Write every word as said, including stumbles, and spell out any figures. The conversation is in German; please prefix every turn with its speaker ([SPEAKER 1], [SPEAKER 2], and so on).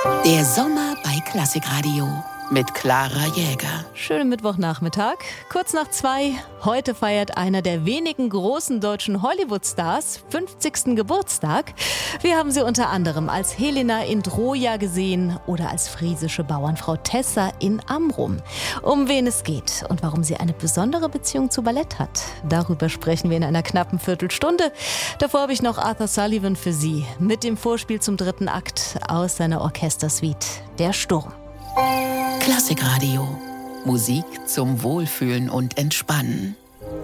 [SPEAKER 1] Der Sommer bei Klassikradio mit Clara Jäger.
[SPEAKER 2] Schönen Mittwochnachmittag, kurz nach zwei. Heute feiert einer der wenigen großen deutschen Hollywood-Stars fünfzigsten Geburtstag. Wir haben sie unter anderem als Helena in Troja gesehen oder als friesische Bauernfrau Tessa in Amrum. Um wen es geht und warum sie eine besondere Beziehung zu Ballett hat, darüber sprechen wir in einer knappen Viertelstunde. Davor habe ich noch Arthur Sullivan für Sie mit dem Vorspiel zum dritten Akt aus seiner Orchestersuite Der Sturm.
[SPEAKER 1] Klassikradio. Musik zum Wohlfühlen und Entspannen.